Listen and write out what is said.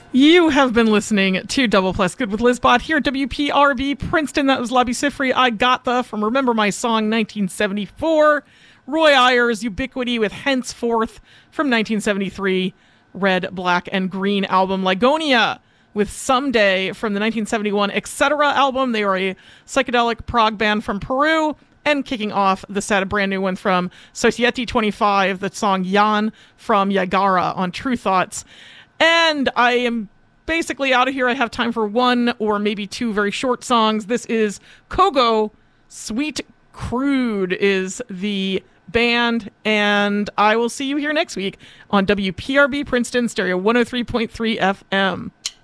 You have been listening to Double Plus Good with Lizbot here at WPRB Princeton. That was Labi Siffre, I Got The from Remember My Song 1974. Roy Ayers, Ubiquity with Henceforth from 1973. Red, Black, and Green album. Ligonia with Someday from the 1971 Etc. album. They are a psychedelic prog band from Peru. And kicking off the set, a brand new one from Society 25, the song Jan from Yagara on True Thoughts. And I am basically out of here. I have time for one or maybe two very short songs. This is Kogo. Sweet Crude is the band, and I will see you here next week on WPRB Princeton Stereo 103.3 FM.